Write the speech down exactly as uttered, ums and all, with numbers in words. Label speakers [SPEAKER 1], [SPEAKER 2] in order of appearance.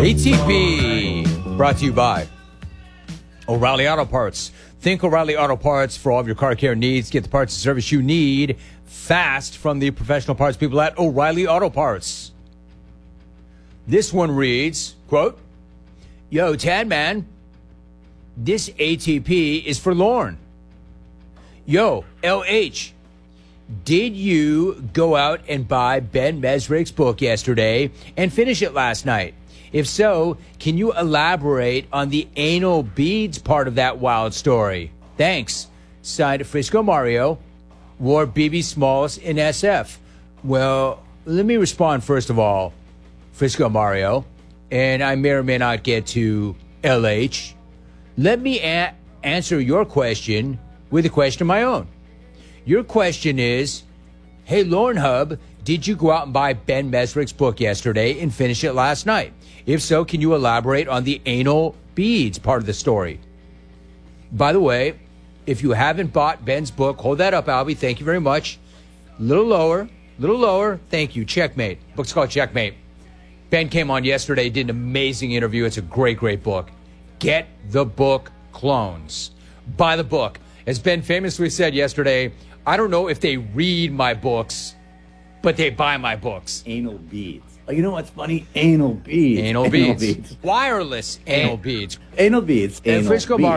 [SPEAKER 1] A T P, brought to you by O'Reilly Auto Parts. Think O'Reilly Auto Parts for all of your car care needs. Get the parts and service you need fast from the professional parts people at O'Reilly Auto Parts. This one reads, quote, "Yo, Tad Man, this A T P is for Lorne. Yo, L H, did you go out and buy Ben Mesrick's book yesterday and finish it last night? If so, can you elaborate on the anal beads part of that wild story? Thanks." Signed, Frisco Mario, wore B B Smalls in S F. Well, let me respond first of all, Frisco Mario, and I may or may not get to L H. Let me a- answer your question with a question of my own. Your question is, hey, Lorne Hub, did you go out and buy Ben Mesrick's book yesterday and finish it last night? If so, can you elaborate on the anal beads part of the story? By the way, if you haven't bought Ben's book, hold that up, Albie. Thank you very much. Little lower, little lower. Thank you. Checkmate. Book's called Checkmate. Ben came on yesterday, did an amazing interview. It's a great, great book. Get the book, Clones. Buy the book. As Ben famously said yesterday, I don't know if they read my books, but they buy my books.
[SPEAKER 2] Anal beads. Oh, you know what's funny? Anal beads.
[SPEAKER 1] Anal, anal beads. beads. Wireless anal An- beads.
[SPEAKER 2] Anal beads.
[SPEAKER 1] And
[SPEAKER 2] anal
[SPEAKER 1] Frisco
[SPEAKER 2] beads.